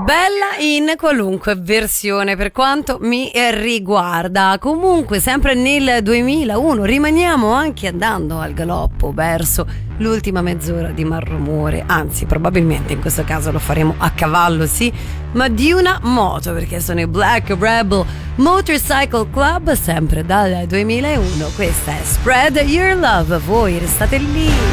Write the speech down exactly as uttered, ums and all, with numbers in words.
Bella in qualunque versione per quanto mi riguarda. Comunque sempre nel duemilauno rimaniamo anche andando al galoppo verso l'ultima mezz'ora di Marromore, anzi probabilmente in questo caso lo faremo a cavallo, sì, ma di una moto, perché sono i Black Rebel Motorcycle Club, sempre dal duemilauno. Questa è Spread Your Love, voi restate lì.